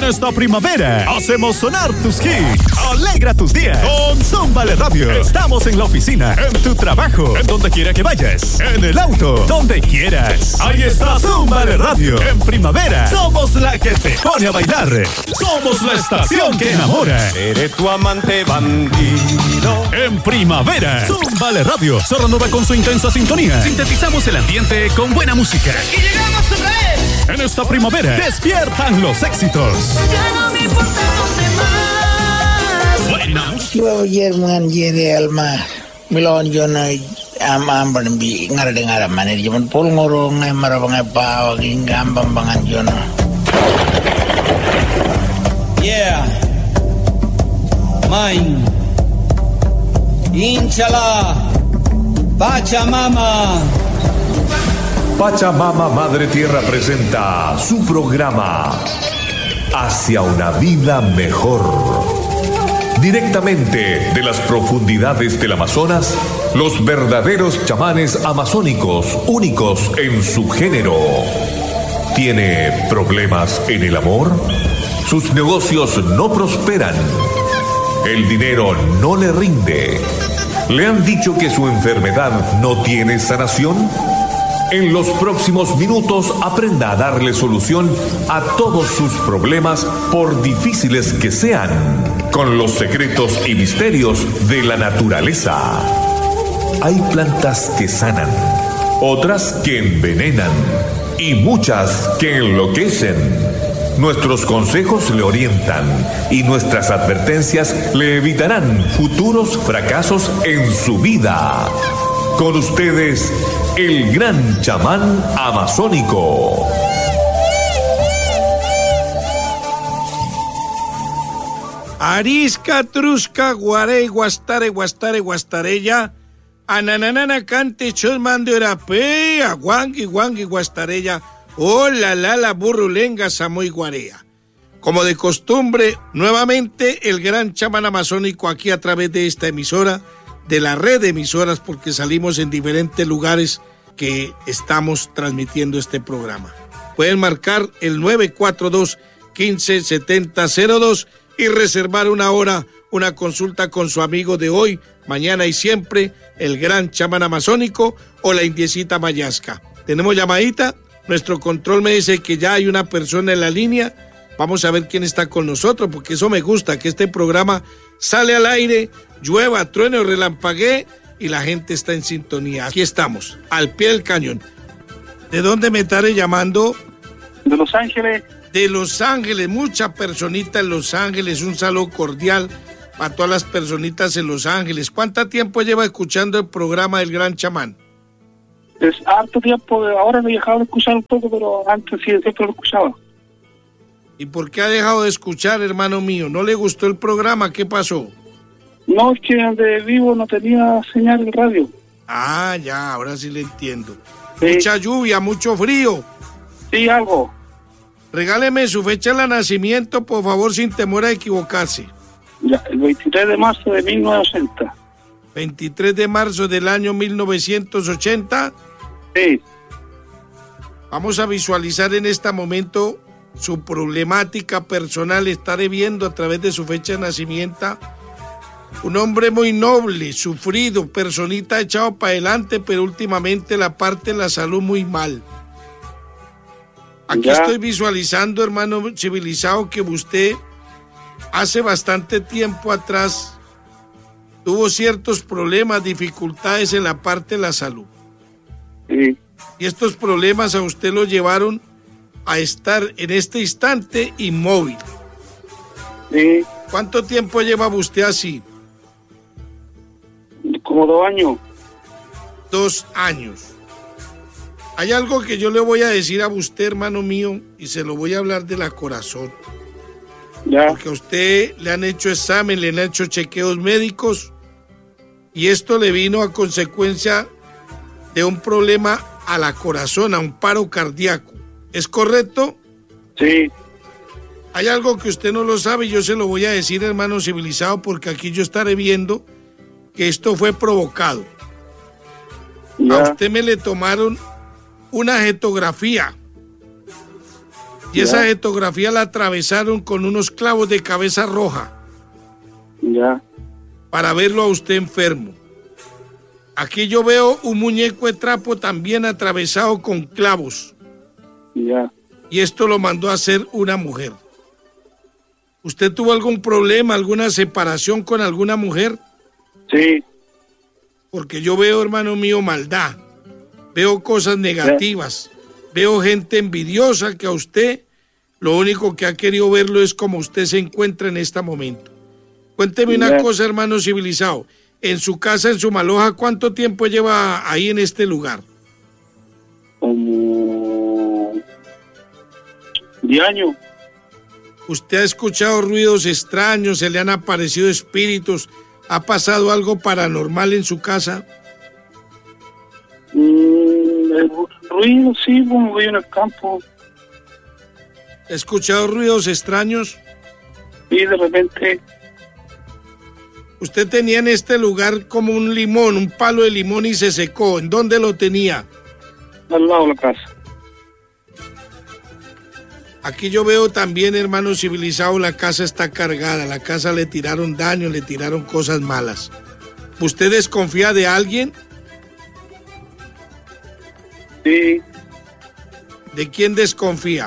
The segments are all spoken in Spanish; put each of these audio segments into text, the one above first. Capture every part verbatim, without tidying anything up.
En esta primavera, hacemos sonar tus hits. Alegra tus días con Zúmbale Radio. Estamos en la oficina, en tu trabajo, en donde quiera que vayas, en el auto, donde quieras. Ahí está Zúmbale Radio. En primavera, somos la que te pone a bailar. Somos la estación que enamora. Seré tu amante bandido. En primavera, Zúmbale Radio se renueva con su intensa sintonía. Sintetizamos el ambiente con buena música. ¡Y llegamos otra vez! En esta primavera, despiertan los éxitos. Ya no me importan los demás. Buena música. Yo Jerman Jere Alma Milon Jona am am bi ngar-dengar maneh jaman pul ngorong ngai marabang pa waging gambang bangan Jona. Yeah. Mine. Inshallah. Pachamama. Pachamama Madre Tierra presenta su programa Hacia una vida mejor. Directamente de las profundidades del Amazonas, los verdaderos chamanes amazónicos, únicos en su género. ¿Tiene problemas en el amor? Sus negocios no prosperan. El dinero no le rinde. ¿Le han dicho que su enfermedad no tiene sanación? En los próximos minutos aprenda a darle solución a todos sus problemas, por difíciles que sean, con los secretos y misterios de la naturaleza. Hay plantas que sanan, otras que envenenan y muchas que enloquecen. Nuestros consejos le orientan y nuestras advertencias le evitarán futuros fracasos en su vida. Con ustedes, el gran chamán amazónico. Arisca, trusca, guarey, guastare, guastare, guastarella, ananana, cante, chosman de orape, aguangui, guangui, guastarella, hola, la, la, burrulenga, samoy, guarea. Como de costumbre, nuevamente el gran chamán amazónico aquí a través de esta emisora, de la red de emisoras, porque salimos en diferentes lugares que estamos transmitiendo este programa. Pueden marcar el nueve cuatro dos, uno cinco siete cero cero dos y reservar una hora, una consulta con su amigo de hoy, mañana y siempre, el gran chamán amazónico o la indiecita mayasca. ¿Tenemos llamadita? Nuestro control me dice que ya hay una persona en la línea. Vamos a ver quién está con nosotros, porque eso me gusta, que este programa sale al aire, llueva, truene o relampaguee, y la gente está en sintonía. Aquí estamos, al pie del cañón. ¿De dónde me estaré llamando? De Los Ángeles. De Los Ángeles, mucha personita en Los Ángeles, un saludo cordial para todas las personitas en Los Ángeles. ¿Cuánto tiempo lleva escuchando el programa del Gran Chamán? Es harto tiempo, ahora me he dejado de escuchar un poco, pero antes sí, siempre lo escuchaba. ¿Y por qué ha dejado de escuchar, hermano mío? ¿No le gustó el programa? ¿Qué pasó? No, es que donde vivo no tenía señal de radio. Ah, ya, ahora sí le entiendo. Sí. Mucha lluvia, mucho frío. Sí, algo. Regáleme su fecha de nacimiento, por favor, sin temor a equivocarse. Ya, el veintitrés de marzo de mil novecientos ochenta. veintitrés de marzo del año mil novecientos ochenta. Sí. Vamos a visualizar en este momento su problemática personal. Estaré viendo a través de su fecha de nacimiento un hombre muy noble, sufrido, personita echado para adelante, pero últimamente la parte de la salud muy mal. Aquí ya. Estoy visualizando, hermano civilizado, que usted hace bastante tiempo atrás tuvo ciertos problemas, dificultades en la parte de la salud. Sí. Y estos problemas a usted lo llevaron a estar en este instante inmóvil. Sí. ¿Cuánto tiempo lleva usted así? Como dos años. Dos años. Hay algo que yo le voy a decir a usted, hermano mío, y se lo voy a hablar de la corazón. Ya. Porque a usted le han hecho examen, le han hecho chequeos médicos, y esto le vino a consecuencia de un problema a la corazón, a un paro cardíaco. ¿Es correcto? Sí. Hay algo que usted no lo sabe y yo se lo voy a decir, hermano civilizado, porque aquí yo estaré viendo que esto fue provocado. Ya. A usted me le tomaron una jetografía Y esa fotografía la atravesaron con unos clavos de cabeza roja. Ya. Para verlo a usted enfermo. Aquí yo veo un muñeco de trapo también atravesado con clavos. Ya. Y esto lo mandó a hacer una mujer. ¿Usted tuvo algún problema, alguna separación con alguna mujer? Sí. Porque yo veo, hermano mío, maldad. Veo cosas negativas. Veo gente envidiosa que a usted lo único que ha querido verlo es como usted se encuentra en este momento. Cuénteme una cosa, hermano civilizado. En su casa, en su Maloja, ¿cuánto tiempo lleva ahí en este lugar? Como diez años. ¿Usted ha escuchado ruidos extraños? ¿Se le han aparecido espíritus? ¿Ha pasado algo paranormal en su casa? Mm, el ruido, sí, como voy en el campo. ¿Ha escuchado ruidos extraños? Sí, de repente. Usted tenía en este lugar como un limón, un palo de limón y se secó. ¿En dónde lo tenía? Al lado de la casa. Aquí yo veo también, hermano civilizado, la casa está cargada. La casa le tiraron daño, le tiraron cosas malas. ¿Usted desconfía de alguien? Sí. ¿De quién desconfía?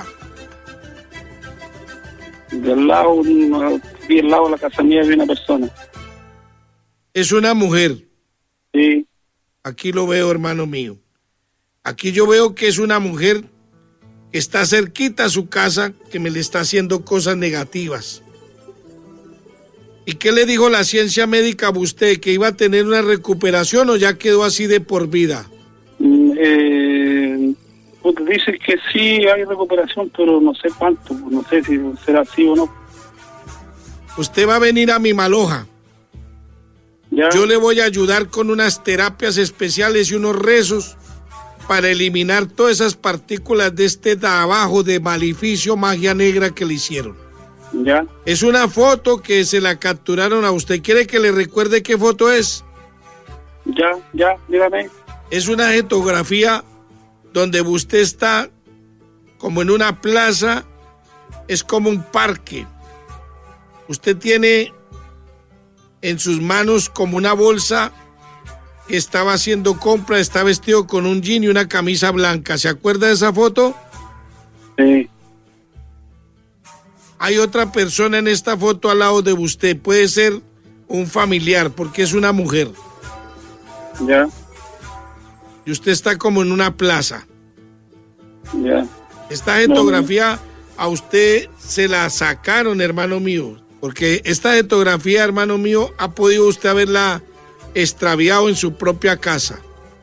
Del lado, no, sí, al lado de la casa mía había una persona. Es una mujer. Sí. Aquí lo veo, hermano mío. Aquí yo veo que es una mujer que está cerquita a su casa, que me le está haciendo cosas negativas. ¿Y qué le dijo la ciencia médica a usted? ¿Que iba a tener una recuperación o ya quedó así de por vida? Mm, eh, pues dice que sí hay recuperación, pero no sé cuánto, no sé si será así o no. Usted va a venir a mi Maloja. ¿Ya? Yo le voy a ayudar con unas terapias especiales y unos rezos para eliminar todas esas partículas de este trabajo de maleficio, magia negra que le hicieron. Ya. Es una foto que se la capturaron a usted. ¿Quiere que le recuerde qué foto es? Ya, ya, dígame. Es una fotografía donde usted está como en una plaza, es como un parque. Usted tiene en sus manos como una bolsa que estaba haciendo compra, está vestido con un jean y una camisa blanca. ¿Se acuerda de esa foto? Sí. Hay otra persona en esta foto al lado de usted. Puede ser un familiar porque es una mujer. Ya. Y usted está como en una plaza. Ya. Esta fotografía a usted se la sacaron, hermano mío. Porque esta fotografía, hermano mío, ha podido usted haberla extraviado en su propia casa.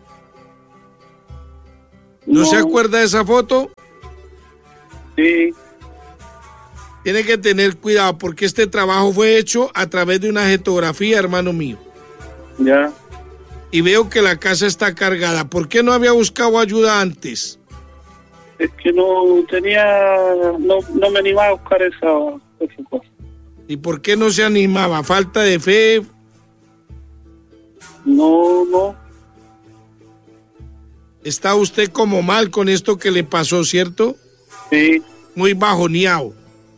¿No, No. se acuerda de esa foto? Sí. Tiene que tener cuidado porque este trabajo fue hecho a través de una fotografía, hermano mío. Ya. Y veo que la casa está cargada. ¿Por qué no había buscado ayuda antes? Es que no tenía, no, no me animaba a buscar esa, esa cosa. ¿Y por qué no se animaba? ¿Falta de fe? No, no. Está usted como mal con esto que le pasó, ¿cierto? Sí. Muy bajoneado.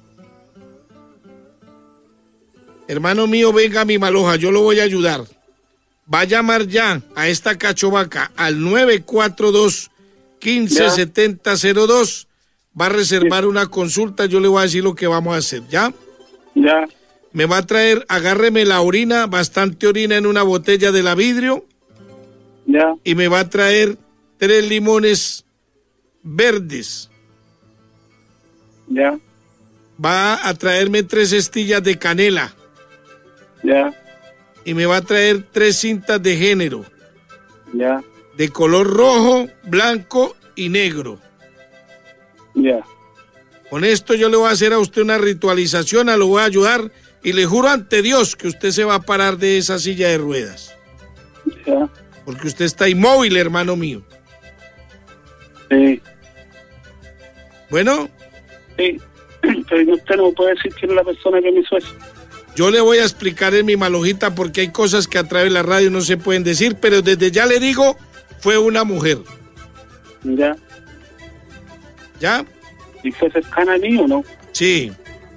Hermano mío, venga a mi Maloja, yo lo voy a ayudar. Va a llamar ya a esta cachovaca al nueve cuatro dos, uno cinco siete cero cero dos. Va a reservar sí. una consulta, yo le voy a decir lo que vamos a hacer, ¿ya? Ya. Me va a traer, agárreme la orina, bastante orina en una botella de la vidrio. Ya. Y me va a traer tres limones verdes. Ya. Va a traerme tres estillas de canela. Ya. Y me va a traer tres cintas de género. Ya. De color rojo, blanco y negro. Ya. Con esto yo le voy a hacer a usted una ritualización, a lo voy a ayudar y le juro ante Dios que usted se va a parar de esa silla de ruedas. Ya. Porque usted está inmóvil, hermano mío. Sí. Bueno. Sí. Pero usted no puede decir quién es la persona que me hizo eso. Yo le voy a explicar en mi Malojita porque hay cosas que a través de la radio no se pueden decir, pero desde ya le digo, fue una mujer. Ya. ¿Ya? ¿Y fue cercana a mí o no? Sí.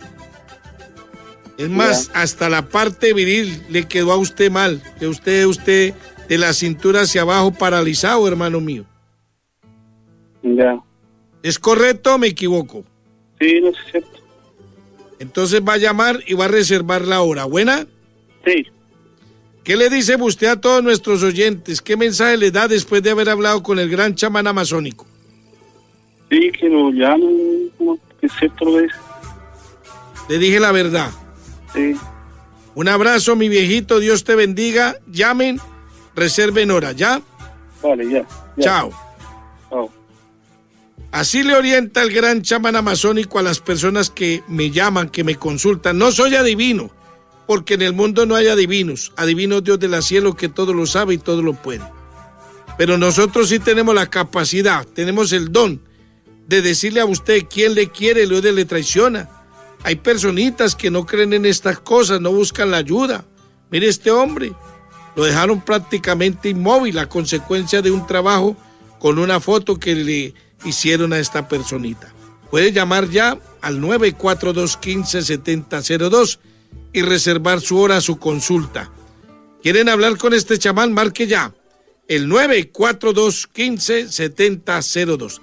Es más, Ya. hasta la parte viril le quedó a usted mal. Que usted, usted, de la cintura hacia abajo paralizado, hermano mío. Ya. ¿Es correcto o me equivoco? Sí, no sé, cierto. Entonces va a llamar y va a reservar la hora. ¿Buena? Sí. ¿Qué le dice usted a todos nuestros oyentes? ¿Qué mensaje le da después de haber hablado con el gran chamán amazónico? Sí, que lo llamen, como que es cierto lo que dice. Le dije la verdad. Sí. Un abrazo, mi viejito. Dios te bendiga. Llamen, reserven hora. ¿Ya? Vale, ya. ya. Chao. Chao. Así le orienta el gran chamán amazónico a las personas que me llaman, que me consultan. No soy adivino, porque en el mundo no hay adivinos. Adivino Dios del cielo que todo lo sabe y todo lo puede. Pero nosotros sí tenemos la capacidad, tenemos el don de decirle a usted quién le quiere y luego le traiciona. Hay personitas que no creen en estas cosas, no buscan la ayuda. Mire este hombre, lo dejaron prácticamente inmóvil a consecuencia de un trabajo con una foto que le hicieron a esta personita. Puede llamar ya al nueve cuatro dos, uno cinco, siete cero cero dos y reservar su hora, su consulta. ¿Quieren hablar con este chamán? Marque ya el nueve cuatro dos, uno cinco, siete cero dos.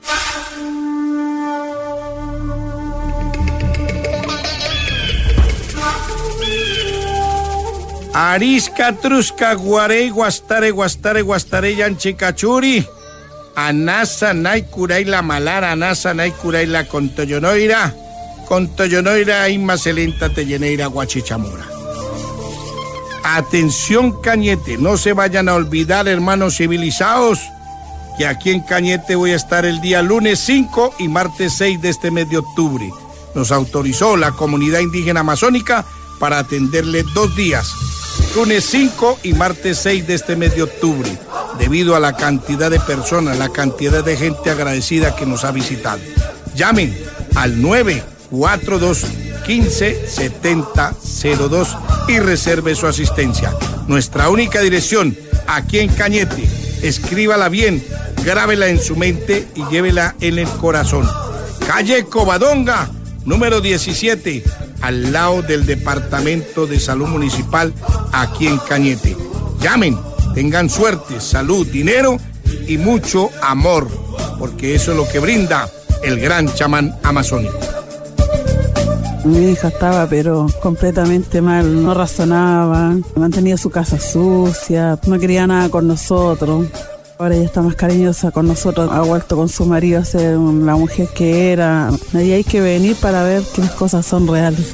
Arisca, Trusca, Guarey, Guastare, Guastare, Guastare, Yanchicachuri, Anasa, Naicuray, la Malara, Anasa, Naicuray, la Contoyonoira, Contoyonoira, Inmacelenta, Telleneira, Guachichamora. Atención, Cañete, no se vayan a olvidar, hermanos civilizados, que aquí en Cañete voy a estar el día lunes cinco y martes seis de este mes de octubre. Nos autorizó la comunidad indígena amazónica para atenderle dos días, lunes cinco y martes seis de este mes de octubre, debido a la cantidad de personas, la cantidad de gente agradecida que nos ha visitado. Llamen al nueve cuatro dos, uno cinco, siete cero dos y reserve su asistencia. Nuestra única dirección, aquí en Cañete. Escríbala bien, grábela en su mente y llévela en el corazón. Calle Covadonga, número diecisiete, al lado del Departamento de Salud Municipal, aquí en Cañete. Llamen, tengan suerte, salud, dinero y mucho amor, porque eso es lo que brinda el gran chamán amazónico. Mi hija estaba pero completamente mal, no razonaba, mantenía su casa sucia, no quería nada con nosotros. Ahora ella está más cariñosa con nosotros, ha vuelto con su marido a ser la mujer que era. Y hay que venir para ver que las cosas son reales.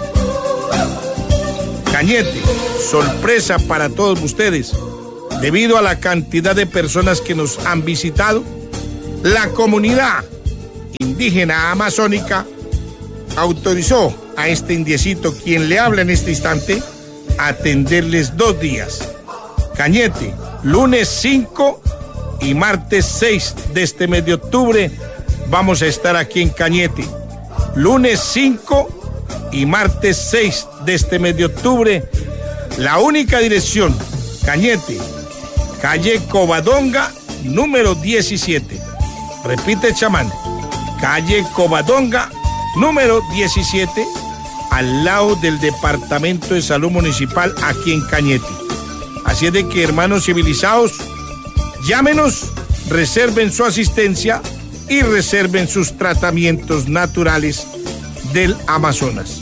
Cañete, sorpresa para todos ustedes. Debido a la cantidad de personas que nos han visitado, la comunidad indígena amazónica autorizó a este indiecito, quien le habla en este instante, a atenderles dos días. Cañete, lunes cinco y martes seis de este mes de octubre, vamos a estar aquí en Cañete. Lunes cinco y martes seis de este mes de octubre, la única dirección, Cañete, calle Covadonga, número diecisiete. Repite, chamán, calle Covadonga, número diecisiete, al lado del Departamento de Salud Municipal, aquí en Cañete. Así es de que, hermanos civilizados, llámenos, reserven su asistencia y reserven sus tratamientos naturales del Amazonas.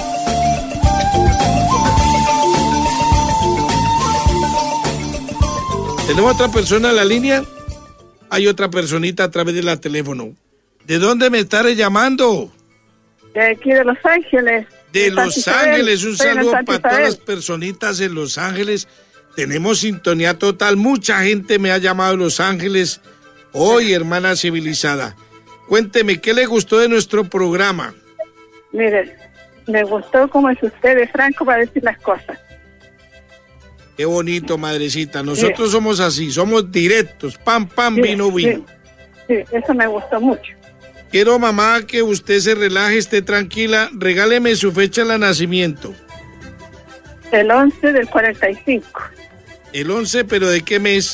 ¿Tenemos otra persona en la línea? Hay otra personita a través de la teléfono. ¿De dónde me estaré llamando? De aquí de Los Ángeles. De Los Santa Ángeles, Isabel. un Soy de saludo Santa para todas Isabel. las personitas en Los Ángeles. Tenemos sintonía total, mucha gente me ha llamado de Los Ángeles hoy, hermana civilizada. Cuénteme, ¿qué le gustó de nuestro programa? Mire, me gustó cómo es usted de franco para decir las cosas. Qué bonito, madrecita. Nosotros sí. somos así, somos directos. Pam, pam, Sí, vino, vino. Sí, sí, eso me gustó mucho. Quiero, mamá, que usted se relaje, esté tranquila. Regáleme su fecha de nacimiento. El once del cuarenta y cinco. El once, ¿pero de qué mes?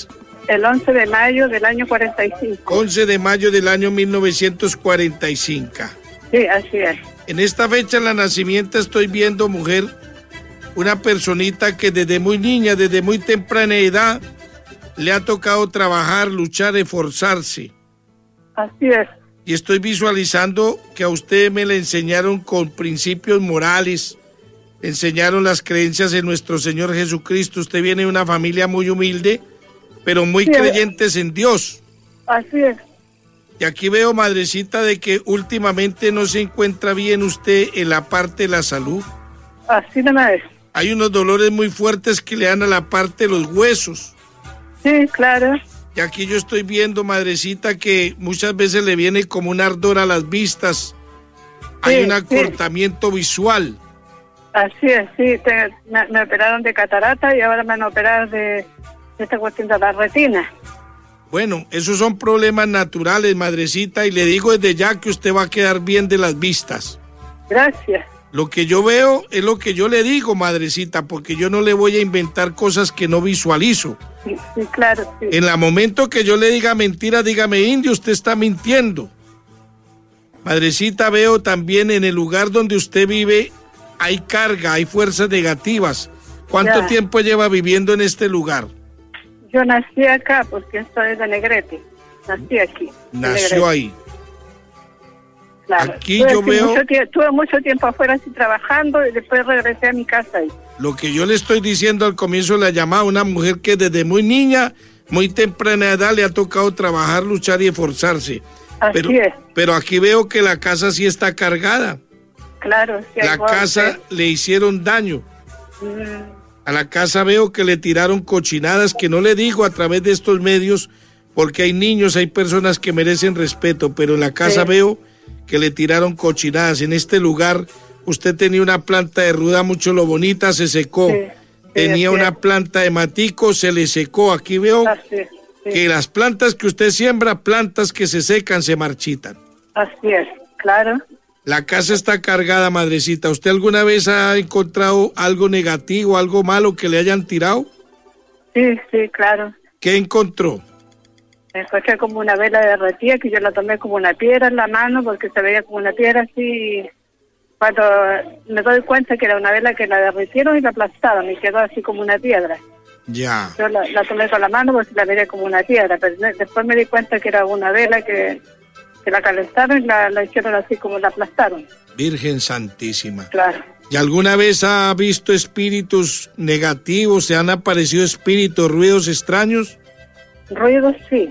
El once de mayo del año cuarenta y cinco. once de mayo del año mil novecientos cuarenta y cinco. Sí, así es. En esta fecha, en la nacimiento, estoy viendo, mujer, una personita que desde muy niña, desde muy temprana edad, le ha tocado trabajar, luchar, esforzarse. Así es. Y estoy visualizando que a usted me le enseñaron con principios morales, enseñaron las creencias en nuestro Señor Jesucristo. Usted viene de una familia muy humilde, pero muy sí, creyentes en Dios. Así es. Y aquí veo, madrecita, de que últimamente no se encuentra bien usted en la parte de la salud. Así no es. Hay unos dolores muy fuertes que le dan a la parte de los huesos. Sí, claro. Y aquí yo estoy viendo, madrecita, que muchas veces le viene como un ardor a las vistas. Hay sí, un sí. acortamiento visual. Así es, sí. Te, me, me operaron de catarata y ahora me van a operar de, de esta cuestión de la retina. Bueno, esos son problemas naturales, madrecita, y le digo desde ya que usted va a quedar bien de las vistas. Gracias. Lo que yo veo es lo que yo le digo, madrecita, porque yo no le voy a inventar cosas que no visualizo. Sí, sí, claro, sí. En el momento que yo le diga mentira, dígame, indio, usted está mintiendo. Madrecita, veo también en el lugar donde usted vive, hay carga, hay fuerzas negativas. ¿Cuánto ya. tiempo lleva viviendo en este lugar? Yo nací acá porque estoy de Negrete. Nací aquí. Nació ahí. Claro. Aquí Tuve yo así veo... Mucho tie- tuve mucho tiempo afuera así trabajando y después regresé a mi casa ahí. Lo que yo le estoy diciendo al comienzo de la llamada, una mujer que desde muy niña, muy temprana edad, le ha tocado trabajar, luchar y esforzarse. Así pero, es. pero aquí veo que la casa sí está cargada. Claro. Sí, La casa le hicieron daño. Mm. A la casa veo que le tiraron cochinadas, que no le digo a través de estos medios, porque hay niños, hay personas que merecen respeto, pero en la casa sí. veo que le tiraron cochinadas. En este lugar usted tenía una planta de ruda mucho lo bonita, se secó. Sí, sí, tenía una es. planta de matico, se le secó. Aquí veo Así es, sí. que las plantas que usted siembra, plantas que se secan, se marchitan. Así es, claro. La casa está cargada, madrecita. ¿Usted alguna vez ha encontrado algo negativo, algo malo que le hayan tirado? Sí, sí, claro. ¿Qué encontró? Encontré como una vela derretida que yo la tomé como una piedra en la mano porque se veía como una piedra así. Cuando me doy cuenta que era una vela que la derritieron y la aplastaron y quedó así como una piedra. Ya. Yo la, la tomé con la mano porque la veía como una piedra, pero después me di cuenta que era una vela que, que la calentaron y la, la hicieron así como la aplastaron. Virgen Santísima. Claro. ¿Y alguna vez ha visto espíritus negativos? ¿Se han aparecido espíritus, ruidos extraños? Ruidos, sí.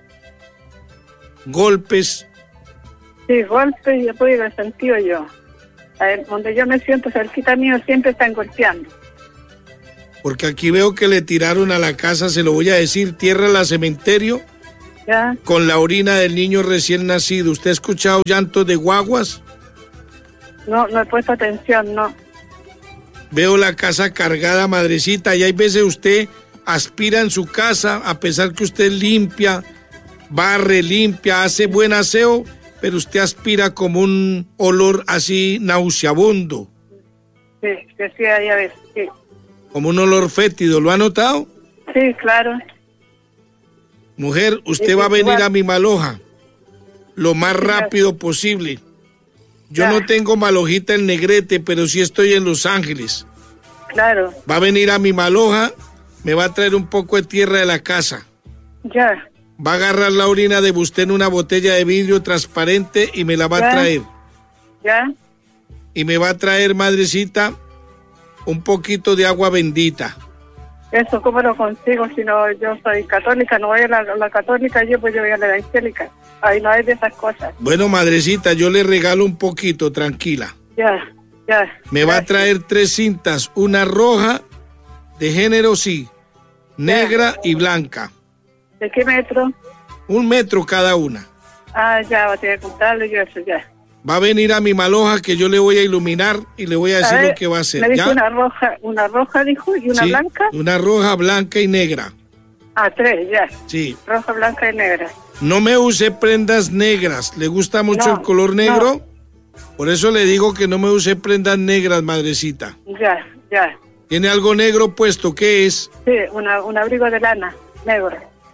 Golpes. Sí, golpes y después lo he sentido yo. A ver, donde yo me siento cerquita mío siempre están golpeando. Porque aquí veo que le tiraron a la casa, se lo voy a decir, tierra al cementerio ¿Ya? con la orina del niño recién nacido. ¿Usted ha escuchado llantos de guaguas? No, no he puesto atención, no. Veo la casa cargada, madrecita, y hay veces usted aspira en su casa, a pesar que usted limpia, barre, limpia, hace buen aseo, pero usted aspira como un olor así nauseabundo. Sí, que sí, hay a veces, sí. Como un olor fétido, ¿lo ha notado? Sí, claro. Mujer, usted Sí, va a venir igual. a mi Maloja lo más rápido posible. Yo Ya. no tengo Malojita en Negrete, pero sí estoy en Los Ángeles. Claro, Va a venir a mi Maloja, me va a traer un poco de tierra de la casa. ya, Va a agarrar la orina de usted en una botella de vidrio transparente y me la va Ya. a traer. ya. Y me va a traer, madrecita, un poquito de agua bendita. Eso, ¿cómo lo consigo? Si no, yo soy católica, no voy a la, a la católica, yo pues yo voy a la evangélica. Ahí no hay de esas cosas. Bueno, madrecita, yo le regalo un poquito, tranquila. Ya, ya. Me va a Gracias. traer tres cintas, una roja, de género sí, negra y blanca. ¿De qué metro? Un metro cada una. Ah, ya, va a tener que contarle yo eso, ya. Va a venir a mi Maloja que yo le voy a iluminar y le voy a decir A ver, lo que va a hacer. Me dijo ¿Ya? una roja, una roja dijo, y una Sí, blanca. una roja, blanca y negra. Ah, tres, ya. Sí. Roja, blanca y negra. No me use prendas negras. ¿Le gusta mucho No, el color negro? Por eso le digo que no me use prendas negras, madrecita. Ya, ya. ¿Tiene algo negro puesto? ¿Qué es? Sí, una, un abrigo de lana, negro.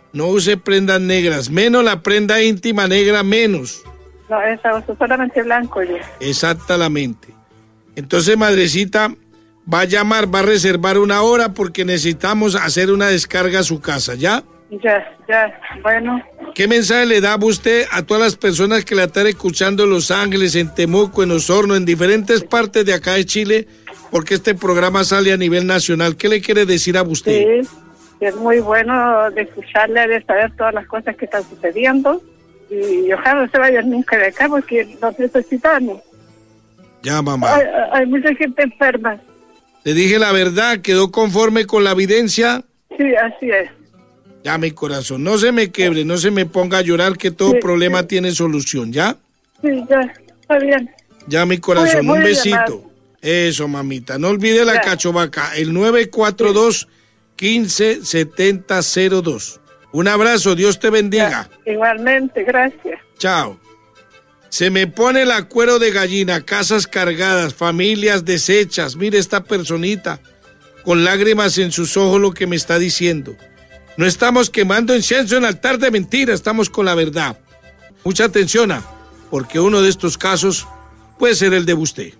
No use prendas negras, menos la prenda íntima negra, menos. No, esa uso solamente blanco yo. Exactamente. Entonces, madrecita, va a llamar, va a reservar una hora porque necesitamos hacer una descarga a su casa, ¿ya? Ya, ya, bueno. ¿Qué mensaje le da usted a todas las personas que la están escuchando en Los Ángeles, en Temuco, en Osorno, en diferentes partes de acá de Chile? Porque este programa sale a nivel nacional. ¿Qué le quiere decir a usted? Sí, es muy bueno de escucharle, de saber todas las cosas que están sucediendo. Y ojalá no se vayan nunca de acá porque nos necesitamos. Ya, mamá. Hay, hay mucha gente enferma. Le dije la verdad, ¿quedó conforme con la evidencia? Sí, así es. Ya, mi corazón, no se me quebre, no se me ponga a llorar, que todo Sí, problema sí. tiene solución, ¿ya? Sí, ya, está bien. Ya, mi corazón, Voy- voy un a besito. llamar. Eso, mamita, no olvide la Ya. cachovaca, el nueve cuatro dos, uno cinco siete cero cero dos. Un abrazo, Dios te bendiga. Igualmente, gracias. Chao. Se me pone el cuero de gallina, casas cargadas, familias deshechas. Mire esta personita con lágrimas en sus ojos lo que me está diciendo. No estamos quemando incienso en altar de mentira, estamos con la verdad. Mucha atención, ah, porque uno de estos casos puede ser el de usted.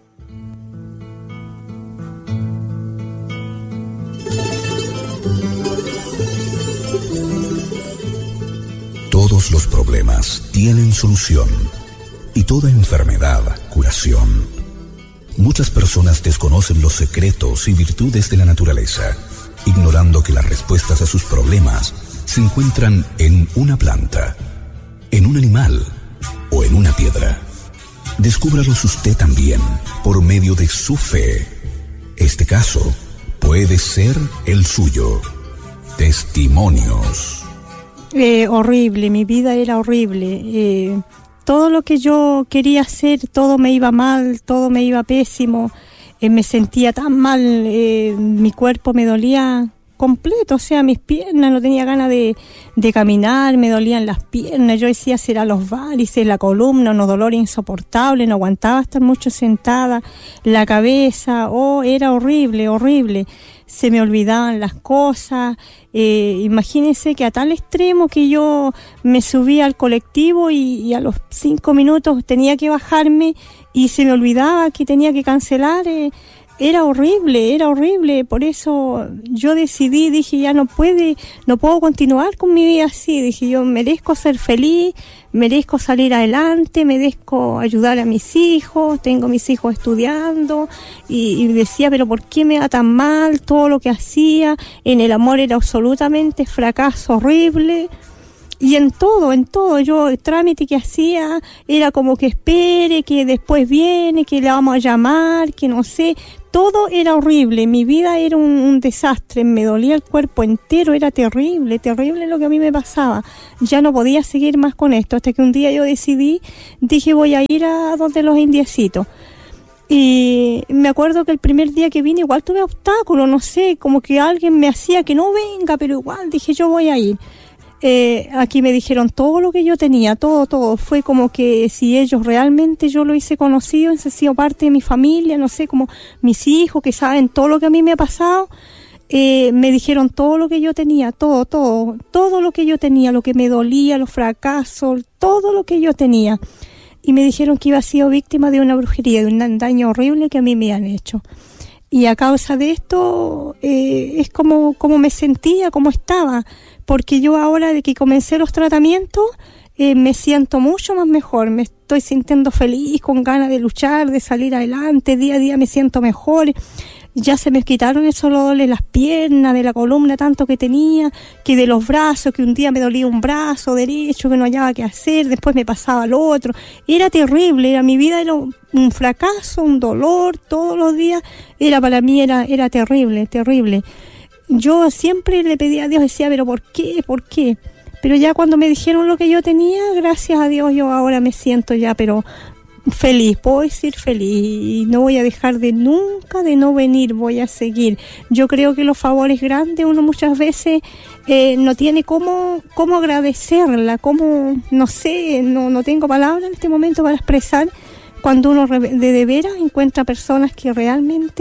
Todos los problemas tienen solución y toda enfermedad curación. Muchas personas desconocen los secretos y virtudes de la naturaleza, ignorando que las respuestas a sus problemas se encuentran en una planta, en un animal o en una piedra. Descúbralos usted también por medio de su fe. Este caso puede ser el suyo. Testimonios. Eh, horrible, mi vida era horrible. Eh, todo lo que yo quería hacer, todo me iba mal, todo me iba pésimo. Eh, me sentía tan mal, eh, mi cuerpo me dolía completo, o sea, mis piernas, no tenía ganas de, de caminar, me dolían las piernas, yo decía, será los varices, la columna, unos dolores insoportables, no aguantaba estar mucho sentada, la cabeza, oh, era horrible, horrible. Se me olvidaban las cosas, eh, imagínense que a tal extremo que yo me subía al colectivo y, y a los cinco minutos tenía que bajarme y se me olvidaba que tenía que cancelar, eh, era horrible, era horrible, por eso yo decidí, dije ya no puede, no puedo continuar con mi vida así, dije yo merezco ser feliz, merezco salir adelante, merezco ayudar a mis hijos, tengo mis hijos estudiando y, y decía pero ¿por qué me va tan mal? Todo lo que hacía en el amor era absolutamente fracaso horrible. Y en todo, en todo, yo el trámite que hacía era como que espere, que después viene, que le vamos a llamar, que no sé, todo era horrible, mi vida era un, un desastre, me dolía el cuerpo entero, era terrible, terrible lo que a mí me pasaba, ya no podía seguir más con esto, hasta que un día yo decidí, dije voy a ir a donde los indiecitos. Y me acuerdo que el primer día que vine igual tuve obstáculos, no sé, como que alguien me hacía que no venga, pero igual dije yo voy a ir. Eh, aquí me dijeron todo lo que yo tenía, todo, todo. Fue como que si ellos realmente yo lo hice conocido, he sido parte de mi familia, no sé, como mis hijos que saben todo lo que a mí me ha pasado, eh, me dijeron todo lo que yo tenía, todo, todo, todo lo que yo tenía, lo que me dolía, los fracasos, todo lo que yo tenía. Y me dijeron que iba sido víctima de una brujería, de un daño horrible que a mí me han hecho. Y a causa de esto, eh, es como, como me sentía, como estaba. Porque yo ahora de que comencé los tratamientos eh, me siento mucho más mejor, me estoy sintiendo feliz, con ganas de luchar, de salir adelante, día a día me siento mejor, ya se me quitaron esos dolores de las piernas, de la columna tanto que tenía, que de los brazos, que un día me dolía un brazo derecho, que no hallaba qué hacer, después me pasaba al otro, era terrible, era mi vida era un fracaso, un dolor, todos los días, era para mí era, era terrible, terrible. Yo siempre le pedía a Dios, decía, pero ¿por qué? ¿Por qué? Pero ya cuando me dijeron lo que yo tenía, gracias a Dios yo ahora me siento ya, pero feliz, puedo decir feliz, y no voy a dejar de nunca de no venir, voy a seguir. Yo creo que los favores grandes uno muchas veces eh, no tiene cómo, cómo agradecerla, cómo, no sé, no, no tengo palabras en este momento para expresar cuando uno de, de veras encuentra personas que realmente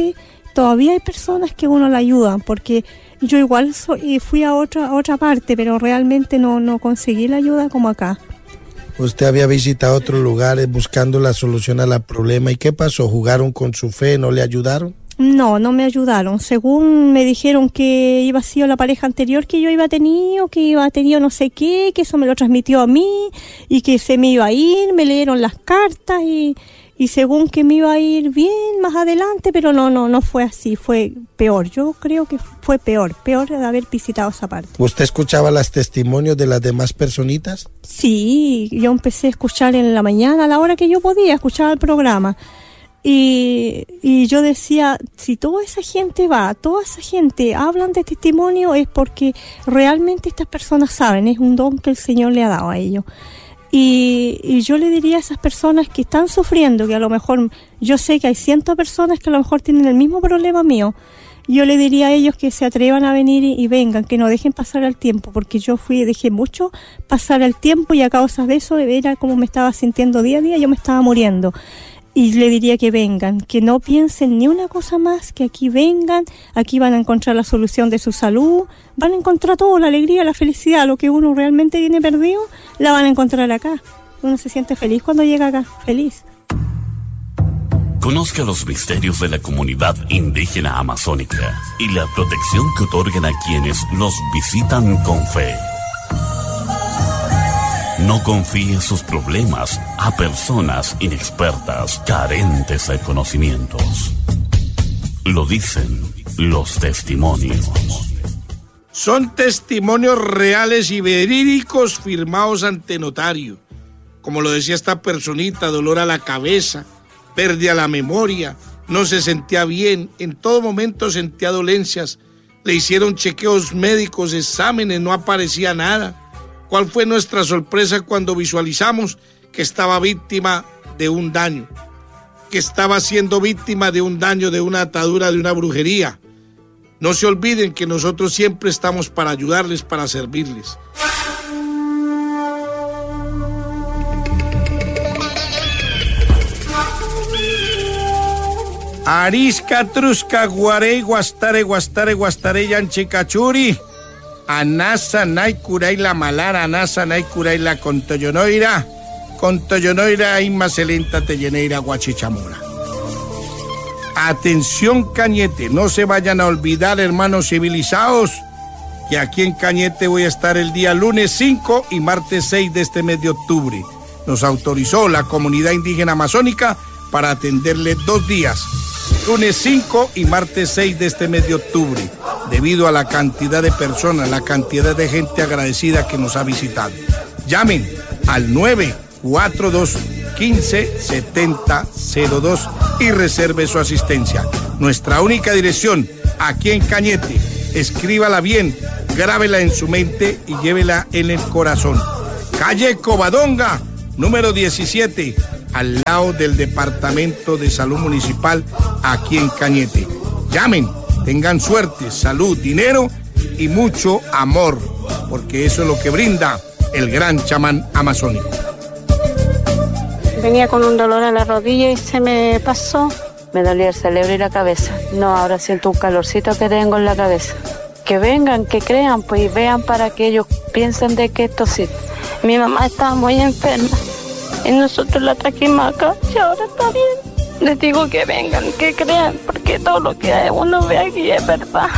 todavía hay personas que uno la ayudan, porque yo igual soy, fui a otra, a otra parte, pero realmente no, no conseguí la ayuda como acá. Usted había visitado otros lugares buscando la solución al problema. ¿Y qué pasó? ¿Jugaron con su fe? ¿No le ayudaron? No, no me ayudaron. Según me dijeron que iba a ser la pareja anterior que yo iba a tener, que iba a tener no sé qué, que eso me lo transmitió a mí y que se me iba a ir, me leyeron las cartas y, y según que me iba a ir bien más adelante, pero no, no, no fue así, fue peor. Yo creo que fue peor, peor de haber visitado esa parte. ¿Usted escuchaba los testimonios de las demás personitas? Sí, yo empecé a escuchar en la mañana, a la hora que yo podía, escuchar el programa. Y, y yo decía, si toda esa gente va, toda esa gente hablan de testimonio, es porque realmente estas personas saben, es un don que el Señor le ha dado a ellos. Y, y yo le diría a esas personas que están sufriendo, que a lo mejor, yo sé que hay cientos de personas que a lo mejor tienen el mismo problema mío, yo le diría a ellos que se atrevan a venir y, y vengan, que no dejen pasar el tiempo, porque yo fui, dejé mucho pasar el tiempo y a causa de eso era como me estaba sintiendo día a día, yo me estaba muriendo. Y le diría que vengan, que no piensen ni una cosa más, que aquí vengan, aquí van a encontrar la solución de su salud, van a encontrar todo, la alegría, la felicidad, lo que uno realmente tiene perdido, la van a encontrar acá. Uno se siente feliz cuando llega acá, feliz. Conozca los misterios de la comunidad indígena amazónica y la protección que otorgan a quienes los visitan con fe. No confíe sus problemas a personas inexpertas, carentes de conocimientos. Lo dicen los testimonios. Son testimonios reales y verídicos firmados ante notario. Como lo decía esta personita, dolor a la cabeza, pérdida la memoria, no se sentía bien, en todo momento sentía dolencias, le hicieron chequeos médicos, exámenes, no aparecía nada. ¿Cuál fue nuestra sorpresa cuando visualizamos que estaba víctima de un daño? Que estaba siendo víctima de un daño, de una atadura, de una brujería. No se olviden que nosotros siempre estamos para ayudarles, para servirles. Arisca, Trusca, Guarey, Guastare, Guastare, Guastare, Yanchicachuri. Anasa, Naicuray, la Malara, Anasa, Naicuray, la Contoyonoira, Contoyonoira, Inmacelenta, Telleneira, Guachichamora. Atención, Cañete, no se vayan a olvidar, hermanos civilizados, que aquí en Cañete voy a estar el día lunes cinco y martes seis de este mes de octubre. Nos autorizó la comunidad indígena amazónica para atenderle dos días, lunes cinco y martes seis de este mes de octubre, debido a la cantidad de personas, la cantidad de gente agradecida que nos ha visitado. Llamen al nueve cuatro dos, uno cinco, siete cero cero dos y reserve su asistencia. Nuestra única dirección, aquí en Cañete. Escríbala bien, grábela en su mente y llévela en el corazón. Calle Covadonga, número diecisiete, al lado del Departamento de Salud Municipal, aquí en Cañete. Llamen, tengan suerte, salud, dinero y mucho amor, porque eso es lo que brinda el gran chamán amazónico. Venía con un dolor en la rodilla y se me pasó. Me dolía el cerebro y la cabeza. No, ahora siento un calorcito que tengo en la cabeza. Que vengan, que crean, pues y vean para que ellos piensen de que esto sí. Mi mamá estaba muy enferma y nosotros la trajimos acá y ahora está bien. Les digo que vengan, que crean, porque todo lo que uno ve aquí es verdad.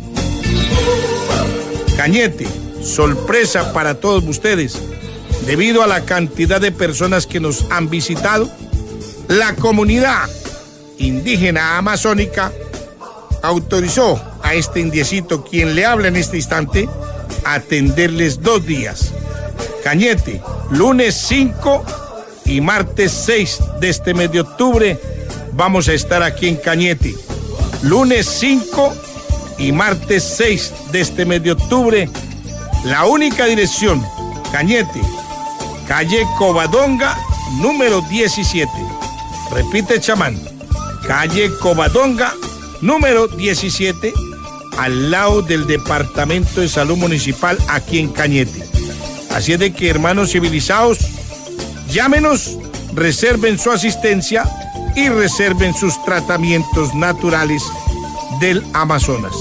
Cañete, sorpresa para todos ustedes. Debido a la cantidad de personas que nos han visitado, la comunidad indígena amazónica autorizó a este indiecito, quien le habla en este instante, a atenderles dos días. Cañete, lunes cinco y martes seis de este mes de octubre, vamos a estar aquí en Cañete. Lunes cinco y martes seis de este mes de octubre, la única dirección, Cañete, calle Covadonga, número diecisiete. Repite, chamán. Calle Covadonga, número diecisiete, al lado del Departamento de Salud Municipal, aquí en Cañete. Así es de que, hermanos civilizados, llámenos, reserven su asistencia y reserven sus tratamientos naturales del Amazonas.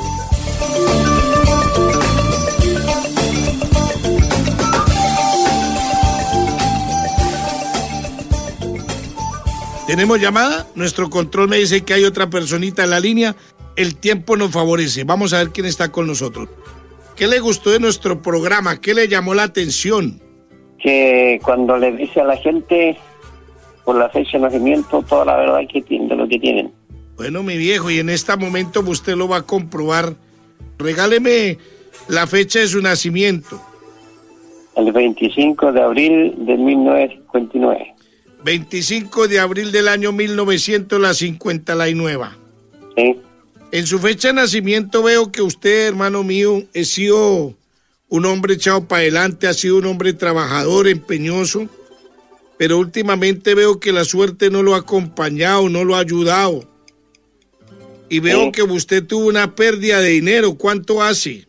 ¿Tenemos llamada? Nuestro control me dice que hay otra personita en la línea. El tiempo nos favorece. Vamos a ver quién está con nosotros. ¿Qué le gustó de nuestro programa? ¿Qué le llamó la atención? Que cuando le dice a la gente por la fecha de nacimiento toda la verdad que tienen, de lo que tienen. Bueno, mi viejo, y en este momento usted lo va a comprobar. Regáleme la fecha de su nacimiento. El veinticinco de abril de mil novecientos cincuenta y nueve. veinticinco de abril del año mil novecientos cincuenta y nueve. Sí. En su fecha de nacimiento veo que usted, hermano mío, ha sido un hombre echado para adelante, ha sido un hombre trabajador, empeñoso, pero últimamente veo que la suerte no lo ha acompañado, no lo ha ayudado. Y veo sí. que usted tuvo una pérdida de dinero. ¿Cuánto hace?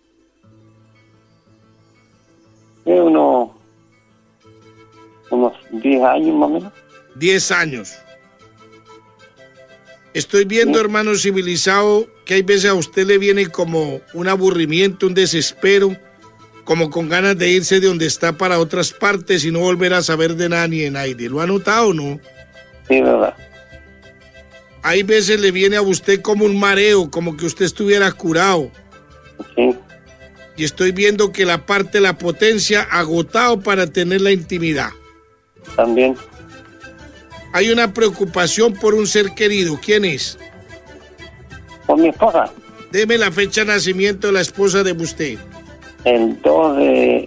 Sí, uno, unos diez años más o menos. diez años. Estoy viendo, sí. hermano civilizado, que hay veces a usted le viene como un aburrimiento, un desespero, como con ganas de irse de donde está para otras partes y no volver a saber de nada ni de nadie. ¿Lo ha notado o no? Sí, verdad. Hay veces le viene a usted como un mareo, como que usted estuviera curado. Sí. Y estoy viendo que la parte de la potencia agotado para tener la intimidad. También. Hay una preocupación por un ser querido. ¿Quién es? Por mi esposa. Deme la fecha de nacimiento de la esposa de usted. El dos de...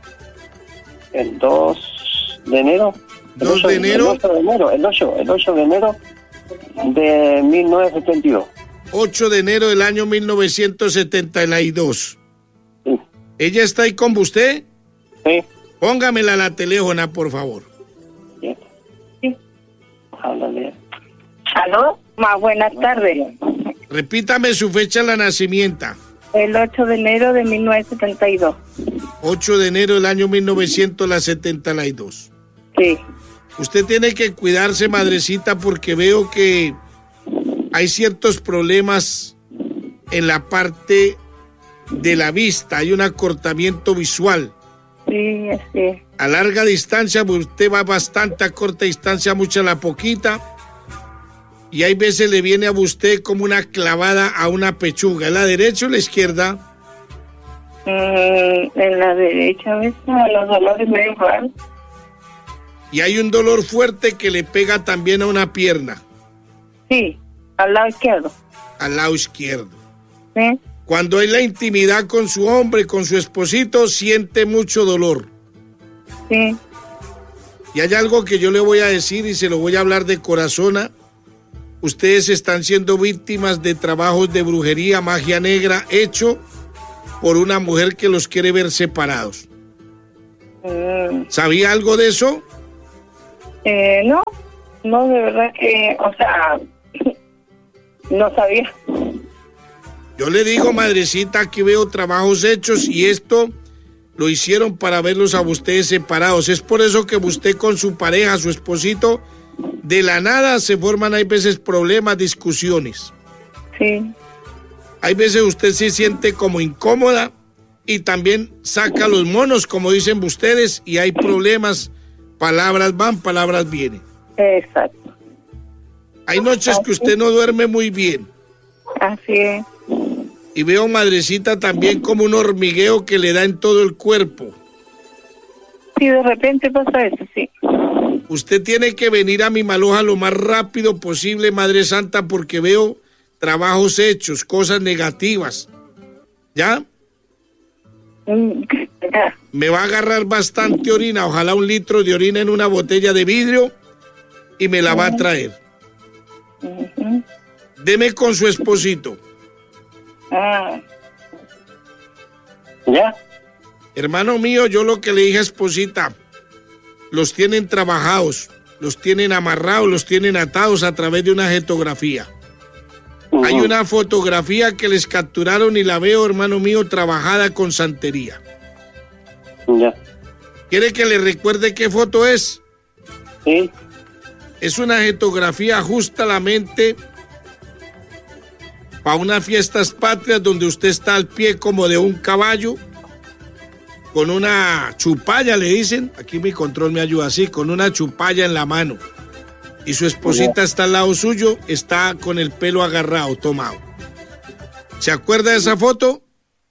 El dos de enero. ¿dos de enero? El ocho de enero, el ocho, el ocho de enero de mil novecientos setenta y dos. ocho de enero del año mil novecientos setenta y dos. Sí. ¿Ella está ahí con usted? Sí. Póngamela a la teléfono, por favor. Sí. Sí. Háblale. ¿Aló? Más buenas tardes. Repítame su fecha de nacimiento. El ocho de enero de mil novecientos setenta y dos. ocho de enero del año mil novecientos setenta y dos. Sí. Usted tiene que cuidarse, madrecita, porque veo que hay ciertos problemas en la parte de la vista. Hay un acortamiento visual. Sí, así. A larga distancia, usted va bastante, a corta distancia, mucha a la poquita. Y hay veces le viene a usted como una clavada a una pechuga. ¿En la derecha o la izquierda? Mm, en la derecha, ¿ves? Los dolores me igual. Y hay un dolor fuerte que le pega también a una pierna. Sí, al lado izquierdo. Al lado izquierdo. ¿Sí? Cuando hay la intimidad con su hombre, con su esposito, siente mucho dolor. Sí. Y hay algo que yo le voy a decir y se lo voy a hablar de corazón. Ustedes están siendo víctimas de trabajos de brujería, magia negra, hecho por una mujer que los quiere ver separados. Mm. ¿Sabía algo de eso? Eh, no, no, de verdad que, o sea, no sabía. Yo le digo, madrecita, aquí veo trabajos hechos y esto lo hicieron para verlos a ustedes separados. Es por eso que usted con su pareja, su esposito, de la nada se forman, hay veces problemas, discusiones. Sí. Hay veces usted se siente como incómoda y también saca los monos, como dicen ustedes, y hay problemas, palabras van, palabras vienen. Exacto. Hay noches que usted no duerme muy bien. Así es. Y veo, madrecita, también como un hormigueo que le da en todo el cuerpo. Sí, de repente pasa eso, sí. Usted tiene que venir a mi Maloja lo más rápido posible, Madre Santa, porque veo trabajos hechos, cosas negativas. ¿Ya? Me va a agarrar bastante orina, ojalá un litro de orina en una botella de vidrio y me la va a traer. Uh-huh. Deme con su esposito. Ah. ¿Ya? Hermano mío, yo lo que le dije a esposita, los tienen trabajados, los tienen amarrados, los tienen atados a través de una jetografía. Uh-huh. Hay una fotografía que les capturaron y la veo, hermano mío, trabajada con santería. Ya. ¿Quiere que le recuerde qué foto es? Sí. Es una jetografía justa a la mente para unas fiestas patrias donde usted está al pie como de un caballo, con una chupalla, le dicen, aquí mi control me ayuda así, con una chupalla en la mano. Y su esposita está al lado suyo, está con el pelo agarrado, tomado. ¿Se acuerda de esa foto?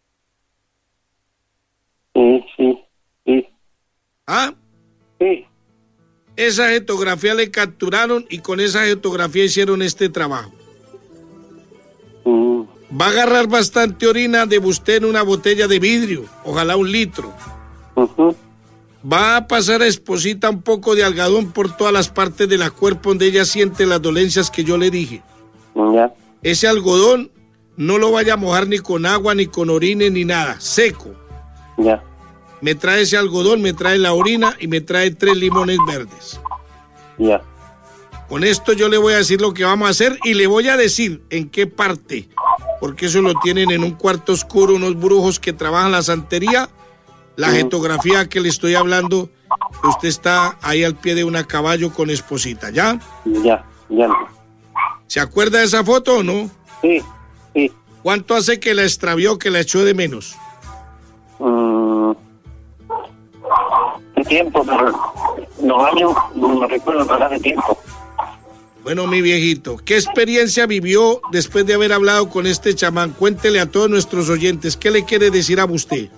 Sí, sí, sí. ¿Ah? Sí. Esa fotografía le capturaron y con esa fotografía hicieron este trabajo. Mm. Va a agarrar bastante orina de usted en una botella de vidrio, ojalá un litro. Uh-huh. Va a pasar a esposita un poco de algodón por todas las partes de la cuerpo donde ella siente las dolencias que yo le dije. Ya. Ese algodón no lo vaya a mojar ni con agua, ni con orina, ni nada, seco. Ya. Me trae ese algodón, me trae la orina y me trae tres limones verdes. Ya. Con esto yo le voy a decir lo que vamos a hacer y le voy a decir en qué parte, porque eso lo tienen en un cuarto oscuro unos brujos que trabajan la santería. La fotografía que le estoy hablando, usted está ahí al pie de una caballo con esposita, ¿ya? Ya, ya. ¿Se acuerda de esa foto o no? Sí, sí. ¿Cuánto hace que la extravió, que la echó de menos? Mm, ¿Qué tiempo? Los años, no me recuerdo nada de tiempo. Bueno, mi viejito, ¿qué experiencia vivió después de haber hablado con este chamán? Cuéntele a todos nuestros oyentes, ¿qué le quiere decir a usted?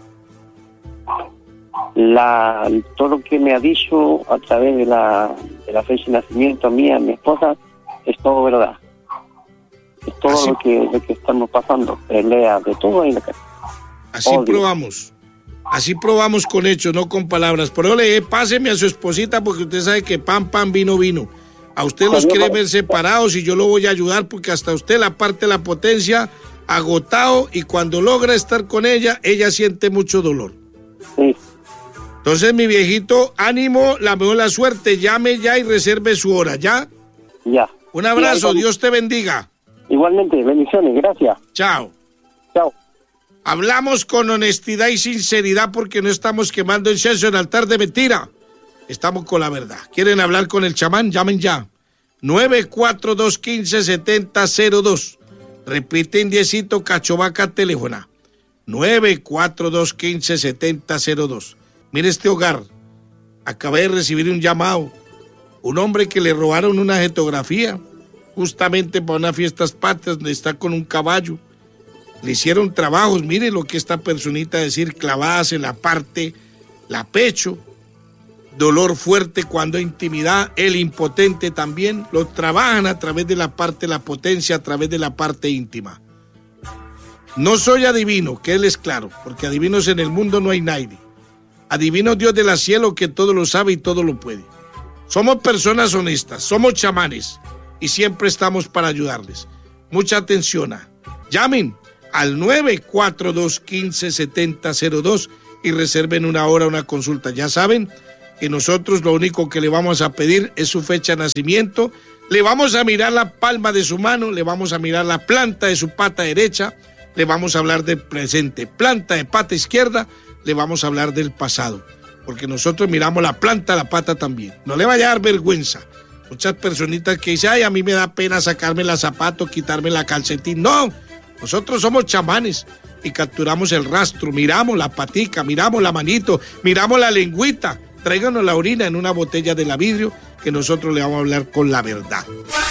La, todo lo que me ha dicho a través de la, de la fecha de nacimiento mía, mi esposa, es todo verdad. Es todo Así, lo que, lo que estamos pasando, pelea de todo ahí en la casa. Así Odio. probamos. Así probamos con hechos, no con palabras. Por eso le dije, páseme a su esposita porque usted sabe que pan, pan, vino, vino. A usted los quiere ver separados y yo lo voy a ayudar porque hasta usted la parte de la potencia agotado y cuando logra estar con ella, ella siente mucho dolor. Sí. Entonces, mi viejito, ánimo, la mejor la suerte, llame ya y reserve su hora, ¿ya? Ya. Un abrazo, Sí, Dios te bendiga. Igualmente, bendiciones, gracias. Chao. Chao. Hablamos con honestidad y sinceridad porque no estamos quemando incienso en altar de mentira. Estamos con la verdad. ¿Quieren hablar con el chamán? Llamen ya. nueve cuatro dos, uno cinco, siete cero cero dos. Repite indiecito, Cachovaca, teléfono. nueve cuatro dos, uno cinco, siete cero cero dos. Mire este hogar. Acabé de recibir un llamado. Un hombre que le robaron una fotografía justamente para unas fiestas patrias donde está con un caballo. Le hicieron trabajos, mire lo que esta personita decir, clavadas en la parte, la pecho, dolor fuerte cuando hay intimidad, el impotente también, lo trabajan a través de la parte, la potencia, a través de la parte íntima. No soy adivino, que él es claro, porque adivinos en el mundo no hay nadie. Adivino Dios del cielo que todo lo sabe y todo lo puede. Somos personas honestas, somos chamanes y siempre estamos para ayudarles. Mucha atención. Llamen al nueve cuatro dos, uno cinco, siete cero cero dos y reserven una hora, una consulta. Ya saben que nosotros lo único que le vamos a pedir es su fecha de nacimiento. Le vamos a mirar la palma de su mano, le vamos a mirar la planta de su pata derecha, le vamos a hablar del presente. Planta de pata izquierda, le vamos a hablar del pasado. Porque nosotros miramos la planta, la pata también. No le vaya a dar vergüenza. Muchas personitas que dicen, ay, a mí me da pena sacarme la zapato, quitarme la calcetín. No, nosotros somos chamanes y capturamos el rastro, miramos la patica, miramos la manito, miramos la lengüita. Tráiganos la orina en una botella de la vidrio que nosotros le vamos a hablar con la verdad.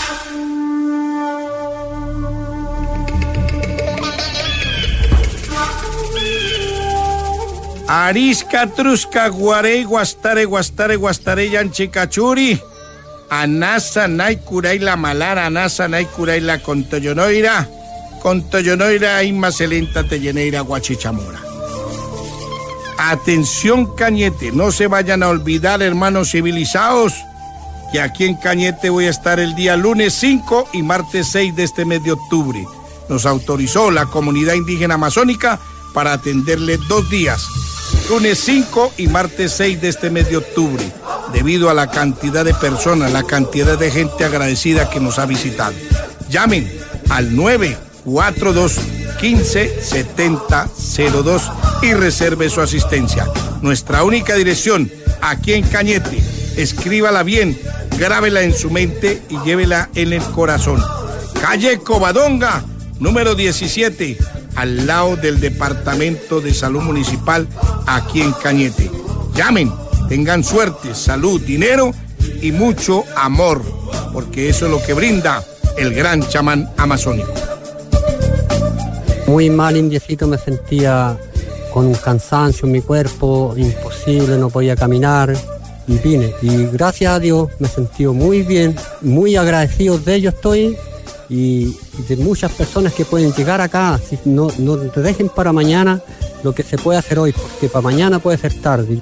Arisca, Trusca, Guarey, Guastare, Guastare, Guastare, Yanchicachuri, Anasa, Naicuray, la Malara, Anasa, Naicuray, la Contoyonoira, Contoyonoira, Inmacelenta, Telleneira, Guachichamora. Atención, Cañete, no se vayan a olvidar, hermanos civilizados, que aquí en Cañete voy a estar el día lunes cinco y martes seis de este mes de octubre. Nos autorizó la comunidad indígena amazónica para atenderle dos días, lunes cinco y martes seis de este mes de octubre, debido a la cantidad de personas, la cantidad de gente agradecida que nos ha visitado. Llamen al nueve cuatro dos, uno cinco, siete cero cero dos y reserve su asistencia. Nuestra única dirección, aquí en Cañete. Escríbala bien, grábela en su mente y llévela en el corazón. Calle Covadonga, número diecisiete, al lado del Departamento de Salud Municipal, aquí en Cañete. Llamen, tengan suerte, salud, dinero y mucho amor, porque eso es lo que brinda el gran chamán amazónico. Muy mal, indiecito, me sentía con un cansancio en mi cuerpo, imposible, no podía caminar, y vine. Y gracias a Dios me sentí muy bien, muy agradecido de ello estoy, y de muchas personas que pueden llegar acá, si no, no te dejen para mañana lo que se puede hacer hoy, porque para mañana puede ser tarde.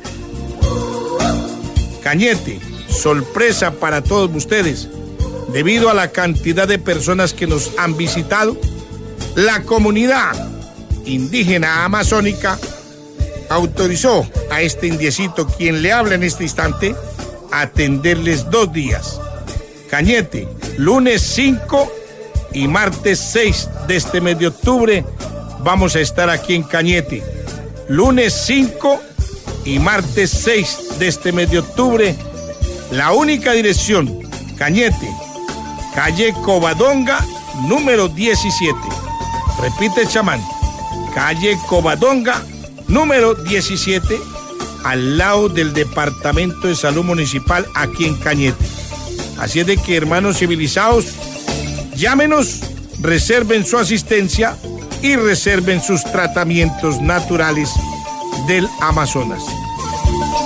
Cañete, sorpresa para todos ustedes, debido a la cantidad de personas que nos han visitado, la comunidad indígena amazónica autorizó a este indiecito, quien le habla en este instante, a atenderles dos días. Cañete, lunes cinco y martes seis de este mes de octubre, vamos a estar aquí en Cañete. Lunes cinco y martes seis de este mes de octubre, la única dirección, Cañete, calle Covadonga, número diecisiete. Repite, chamán, calle Covadonga, número diecisiete, al lado del Departamento de Salud Municipal, aquí en Cañete. Así es de que, hermanos civilizados, llámenos, reserven su asistencia y reserven sus tratamientos naturales del Amazonas.